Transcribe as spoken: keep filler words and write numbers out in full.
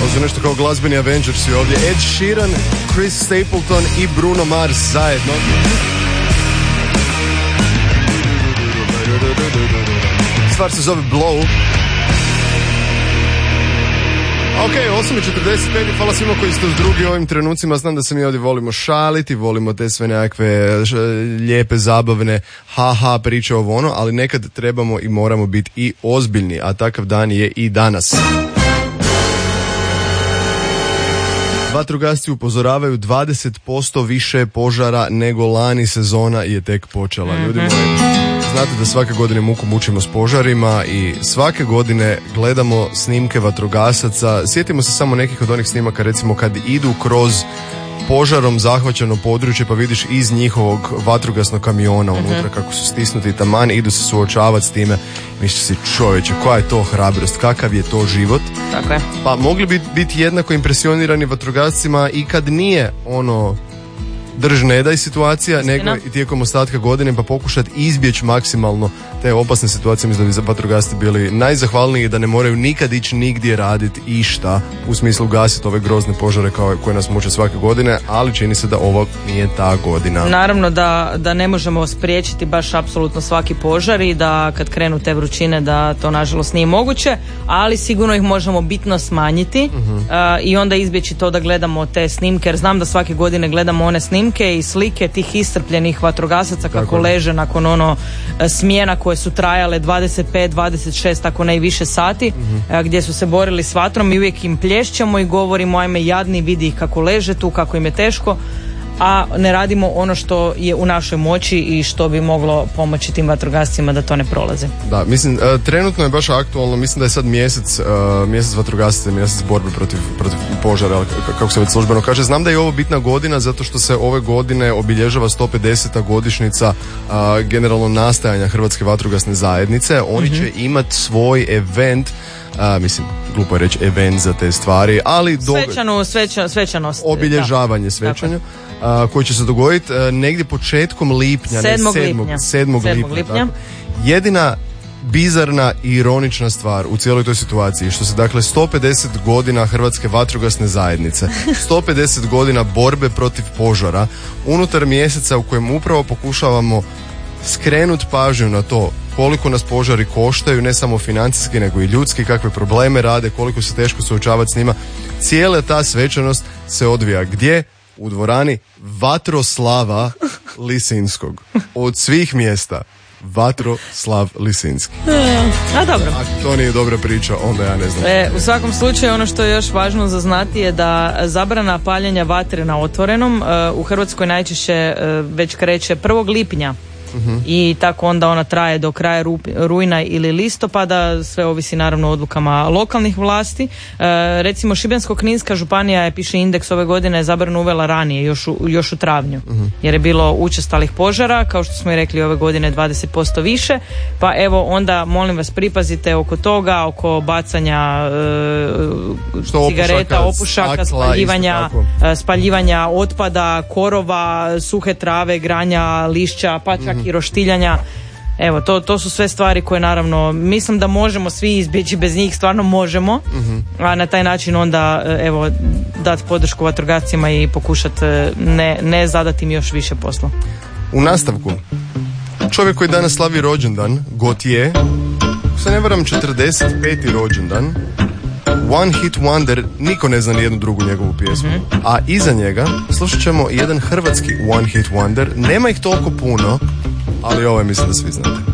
Ovo su nešto kao glazbeni Avengersi ovdje. Ed Sheeran, Chris Stapleton i Bruno Mars zajedno. Stvar se zove Blow. Ok, osam i četrdeset pet, hvala svima koji ste uz drugi ovim trenucima. Znam da se mi ovdje volimo šaliti, volimo te sve nekakve lijepe, zabavne haha priče ovo ono, ali nekad trebamo i moramo biti i ozbiljni, a takav dan je i danas. Vatrogasci upozoravaju dvadeset posto više požara nego lani, sezona je tek počela. Ljudi moji, znate da svake godine muku mučimo s požarima i svake godine gledamo snimke vatrogasaca. Sjetimo se samo nekih od onih snimaka, recimo kad idu kroz požarom zahvaćeno područje pa vidiš iz njihovog vatrogasnog kamiona unutra uh-huh. kako su stisnuti taman, idu se suočavati s time. Misliš si, čovječe, koja je to hrabrost, kakav je to život. Tako je. Pa mogli bi biti jednako impresionirani vatrogascima i kad nije ono drž ne daj situacija, Istina. nego i tijekom ostatka godine pa pokušati izbjeći maksimalno te opasne situacije. Mislim da bi vatrogasci bili najzahvalniji da ne moraju nikad ići nigdje raditi išta u smislu gasiti ove grozne požare kao, koje nas muče svake godine, ali čini se da ovo nije ta godina. Naravno da, da ne možemo spriječiti baš apsolutno svaki požar i da kad krenu te vrućine da to nažalost nije moguće, ali sigurno ih možemo bitno smanjiti uh-huh. uh, i onda izbjeći to da gledamo te snimke, jer znam da svake godine gledamo one snimke i slike tih iscrpljenih vatrogasaca kako Tako. leže nakon ono smjena koje su trajale dvadeset pet, dvadeset šest, ako ne i više sati, mm-hmm. gdje su se borili s vatrom i uvijek im plješćemo i govorimo ajme jadni, vidi ih kako leže tu, kako im je teško, a ne radimo ono što je u našoj moći i što bi moglo pomoći tim vatrogascima da to ne prolaze. Da, mislim, trenutno je baš aktualno, mislim da je sad mjesec, mjesec vatrogasaca, mjesec borbe protiv, protiv požara, kako se već službeno kaže. Znam da je ovo bitna godina zato što se ove godine obilježava sto pedeseta godišnjica generalno nastajanja Hrvatske vatrogasne zajednice. Oni mm-hmm. će imati svoj event. A, mislim, glupo je reći event za te stvari, ali Svečanu, sveča, svečanost. Objelježavanje svečanja. A, koji će se dogoditi a, negdje početkom lipnja, sedmog ne, sedmog, lipnja. sedmog lipnja. lipnja. Jedina bizarna i ironična stvar u cijeloj toj situaciji što se dakle sto pedeset godina Hrvatske vatrogasne zajednice, sto pedeset godina borbe protiv požara unutar mjeseca u kojem upravo pokušavamo skrenut pažnju na to koliko nas požari koštaju, ne samo financijski nego i ljudski, kakve probleme rade, koliko se teško suočavati s njima. Cijela ta svečanost se odvija gdje? U dvorani Vatroslava Lisinskog. Od svih mjesta Vatroslav Lisinski. A dobro. Ako to nije dobra priča, onda ja ne znam. E, u svakom slučaju ono što je još važno za znati je da zabrana paljenja vatre na otvorenom uh, u Hrvatskoj najčešće uh, već kreće prvog lipnja. Uh-huh. I tako onda ona traje do kraja ru, rujna ili listopada, sve ovisi naravno o odlukama lokalnih vlasti. E, recimo Šibensko-kninska županija je, piše indeks ove godine, je zabranu uvela ranije, još u, još u travnju, uh-huh. jer je bilo učestalih požara, kao što smo i rekli ove godine dvadeset posto više, pa evo onda molim vas pripazite oko toga, oko bacanja e, cigareta, opušaka, spaljivanja, spaljivanja otpada, korova, suhe trave, granja, lišća, pa čak i roštiljanja. Evo, to, to su sve stvari koje naravno mislim da možemo svi izbjeći, bez njih stvarno možemo, uh-huh. a na taj način onda evo dati podršku vatrogascima i pokušati ne, ne zadati im još više posla. U nastavku, čovjek koji danas slavi rođendan, Gotye, se ne varam četrdeset peti rođendan, One Hit Wonder, niko ne zna ni jednu drugu njegovu pjesmu, mm-hmm. a iza njega slušat ćemo jedan hrvatski One Hit Wonder, nema ih toliko puno, ali ovo je mislim da svi znate.